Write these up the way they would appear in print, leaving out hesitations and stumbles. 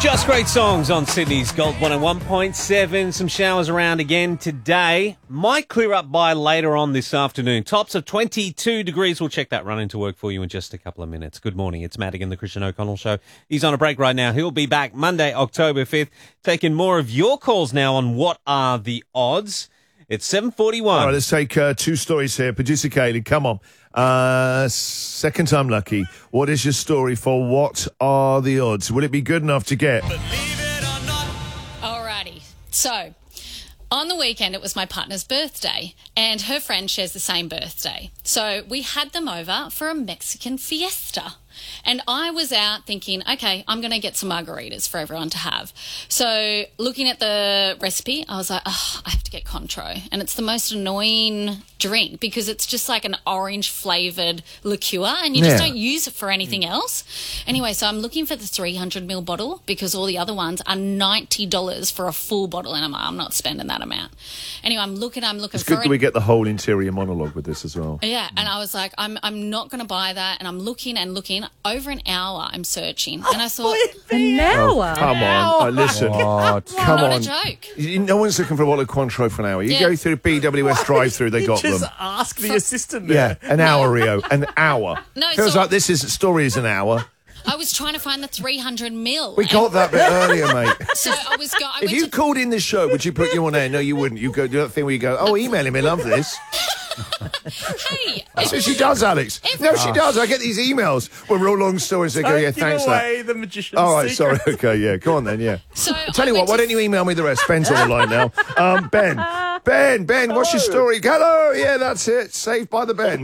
Just great songs on Sydney's Gold 101.7. Some showers around again today. Might clear up by later on this afternoon. Tops of 22 degrees. We'll check that run into work for you in just a couple of minutes. Good morning. It's Madigan, the Christian O'Connell Show. He's on a break right now. He'll be back Monday, October 5th. Taking more of your calls now on what are the odds. It's 7:41. All right, let's take two stories here. Producer Kaylee, come on. Second time lucky. What is your story for what are the odds? Will it be good enough to get? Alrighty. So, on the weekend, it was my partner's birthday, and her friend shares the same birthday. So, we had them over for a Mexican fiesta. And I was out thinking, okay, I'm going to get some margaritas for everyone to have. So looking at the recipe, I was like, oh, I have to get Contro. And it's the most annoying drink because it's just like an orange-flavoured liqueur and you just don't use it for anything else. Anyway, so I'm looking for the 300ml bottle because all the other ones are $90 for a full bottle and I'm not spending that amount. Anyway, I'm looking it's for good that we get the whole interior monologue with this as well. Yeah, and I was like, I'm not going to buy that. And I'm looking and looking. Over an hour I'm searching. And I thought... An hour? Come on. Listen. Come on. Not a joke. No one's looking for a bottle of Cointreau for an hour. You go through BWS drive-through, they got them. Just ask the assistant there. Yeah, an hour, Rio. An hour. No, Feels like this story is an hour. I was trying to find the 300ml. We got that bit earlier, mate. So I was going... If you called in this show, would you put you on air? No, you wouldn't. You go do that thing where you go, oh, email him, I love this. Hey. That's what she does, Alex. No, she does. I get these emails where real long stories. They go, yeah, thanks for that. The magician's All right, secret. sorry. Okay, yeah. Go on then, yeah. So Tell you what, why don't you email me the rest? Ben's on the line now. Ben, what's your story? Hello, yeah, that's it. Saved by the Ben.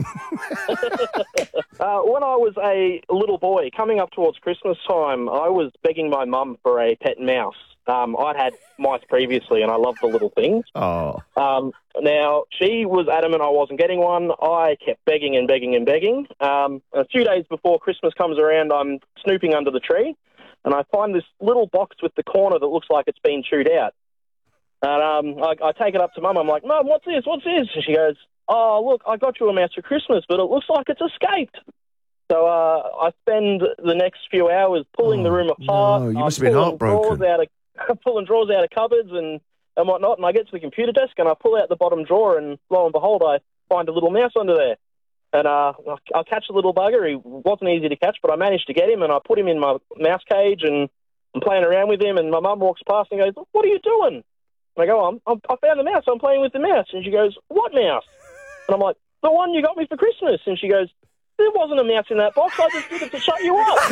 When I was a little boy, coming up towards Christmas time, I was begging my mum for a pet mouse. I'd had mice previously, and I loved the little things. Oh. Now, she was adamant I wasn't getting one. I kept begging and begging and begging. A few days before Christmas comes around, I'm snooping under the tree, and I find this little box with the corner that looks like it's been chewed out. And I take it up to Mum. I'm like, Mum, what's this? And she goes, oh, look, I got you a mouse for Christmas, but it looks like it's escaped. So I spend the next few hours pulling the room apart. No, you must have been heartbroken. Pulling drawers out of cupboards and whatnot, and I get to the computer desk and I pull out the bottom drawer, and lo and behold, I find a little mouse under there. And I catch the little bugger. He wasn't easy to catch, but I managed to get him, and I put him in my mouse cage, and I'm playing around with him, and my mum walks past and goes, what are you doing? And I go, I found the mouse, I'm playing with the mouse. And she goes, what mouse? And I'm like, the one you got me for Christmas. And she goes, there wasn't a mouse in that box. I just did it to shut you up.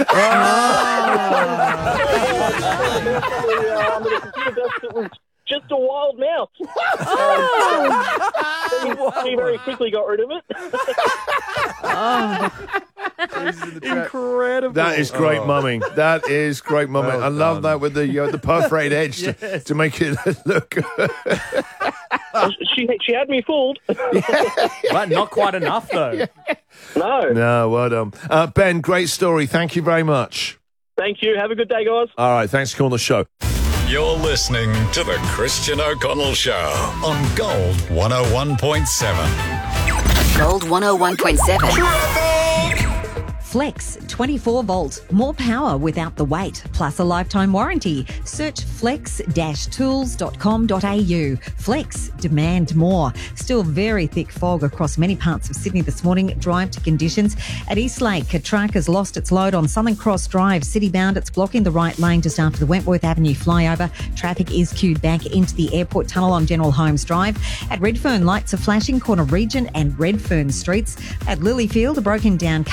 Under the computer desk, it was just a wild mouse. We very quickly got rid of it. Incredible. That is great mumming. That is great mumming. Well I love that with the perforated edge to make it look good. She had me fooled. But not quite enough, though. No, well done. Ben, great story. Thank you very much. Thank you. Have a good day, guys. All right, thanks for calling the show. You're listening to the Christian O'Connell Show on Gold 101.7. Gold 101.7. Flex 24-volt, more power without the weight, plus a lifetime warranty. Search flex-tools.com.au. Flex, demand more. Still very thick fog across many parts of Sydney this morning. Drive to conditions. At Eastlake, a truck has lost its load on Southern Cross Drive. City-bound, it's blocking the right lane just after the Wentworth Avenue flyover. Traffic is queued back into the airport tunnel on General Holmes Drive. At Redfern, lights are flashing, corner Regent and Redfern streets. At Lilyfield, a broken down